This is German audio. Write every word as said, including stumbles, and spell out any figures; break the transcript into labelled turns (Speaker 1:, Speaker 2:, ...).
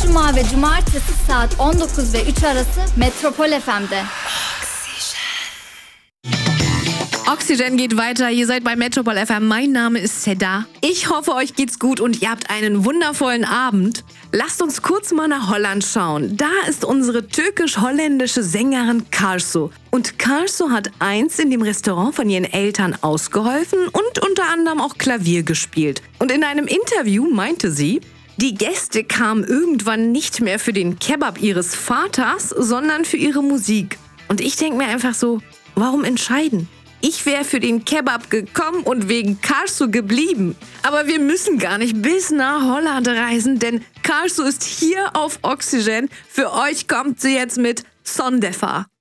Speaker 1: Cuma ve Cumartesi saat on dokuz ve üç arası Metropol F M'de.
Speaker 2: Oxygen geht weiter, ihr seid bei Metropol F M. Mein Name ist Seda. Ich hoffe, euch geht's gut und ihr habt einen wundervollen Abend. Lasst uns kurz mal nach Holland schauen. Da ist unsere türkisch-holländische Sängerin Karsu. Und Karsu hat einst in dem Restaurant von ihren Eltern ausgeholfen und unter anderem auch Klavier gespielt. Und in einem Interview meinte sie, die Gäste kamen irgendwann nicht mehr für den Kebab ihres Vaters, sondern für ihre Musik. Und ich denke mir einfach so, warum entscheiden? Ich wäre für den Kebab gekommen und wegen Karsu geblieben. Aber wir müssen gar nicht bis nach Holland reisen, denn Karsu ist hier auf Oxygen. Für euch kommt sie jetzt mit Sondefa.